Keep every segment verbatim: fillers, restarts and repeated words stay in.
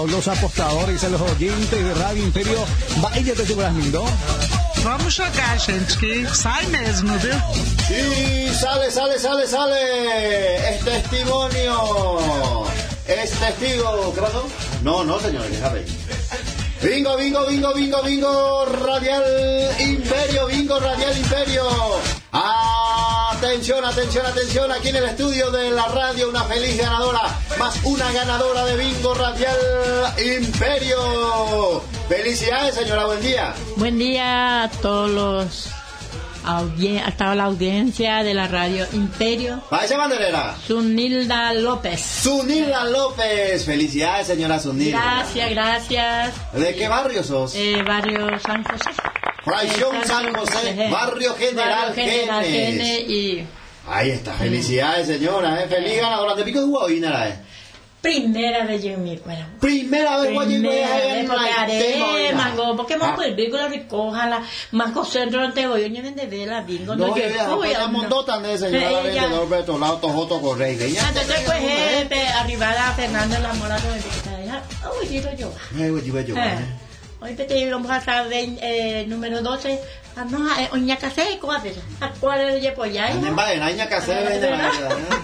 Los apostadores e los oyentes de Rádio Império, Bahia de Brasil. Vamos jogar, gente, que sai mesmo, viu? Sí, sale, sale, sale, sale. Es testimonio. Es testigo. ¿Qué pasó? No, no, señores, déjame. Bingo, bingo, bingo, bingo, bingo, Radial Imperio, bingo, Radial Imperio. Atención, atención, atención, aquí en el estudio de la radio, una feliz ganadora, más una ganadora de bingo Radial Imperio. Felicidades, señora, buen día. Buen día a todos los audien- a toda la audiencia de la radio Imperio. ¿Para esa banderera? Zunilda López. Zunilda López. Felicidades, señora Zunilda. Gracias, gracias. ¿De qué barrio sos? Eh, barrio San José. Fracción Eh, San José, Barrio General Barrio General Genes. Genes y Ahí está, felicidades, señora, ¿eh? Feliz ganadora. ¿De pico de Guavinara, eh? primera vez yo en mi cuerpo. Primera vez voy a ir Primera vez porque haré mango, porque más Ah. pues bingo la recoja la más concentro ante voy yo vende de la bingo No, no ya, ya, yo ya montó tan de señora Eh, ya. vendedor de Tolado, Tojoto, Correa. Ya, entonces pues eh, pe- arriba a Fernando la Mora de Victoria. Uy, digo yo. Eh, güey, güey, güey. Eh. Hoy te digo, vamos a estar de eh, número doce. Ah, no, eh, oña casé, ¿cuál es? ¿A cuál es el pues ya? En vaina, aña casera, vende.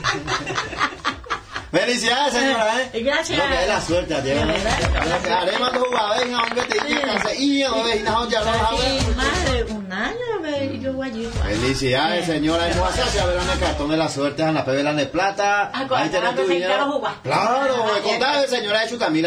Felicidades, señora, ¿eh? Gracias. No te dé la suerte a ti, ¿eh? Haremos dos jugadores, aunque te digan casé. Y no ves, no, ya lo vas a ver. Sí, más de un año, ve, y yo voy allí. Felicidades, señora. No vas a ver el cartón de la suerte, en la P B, la de plata. Ah, Ahí tenés claro, tu sí, dinero. claro, jugar. Claro, contame, señora de Chucamila.